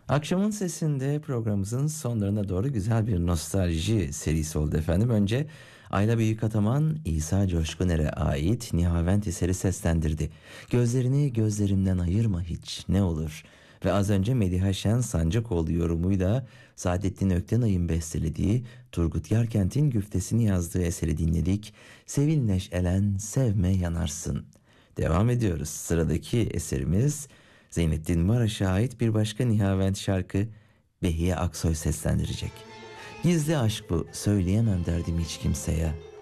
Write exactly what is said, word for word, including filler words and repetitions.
Akşamın Sesi'nde programımızın sonlarına doğru güzel bir nostalji serisi oldu efendim. Önce Ayla Büyükataman, İsa Coşkuner'e ait Nihavent eseri seslendirdi. Gözlerini gözlerimden ayırma hiç ne olur. Ve az önce Mediha Şen Sancıkoğlu yorumuyla Saadettin Öktenay'ın bestelediği, Turgut Yarkent'in güftesini yazdığı eseri dinledik. Sevil neşelen, sevme yanarsın. Devam ediyoruz. Sıradaki eserimiz Zeynettin Maraş'a ait bir başka Nihavent şarkı, Behiye Aksoy seslendirecek. Gizli aşk bu, söyleyemem derdim hiç kimseye.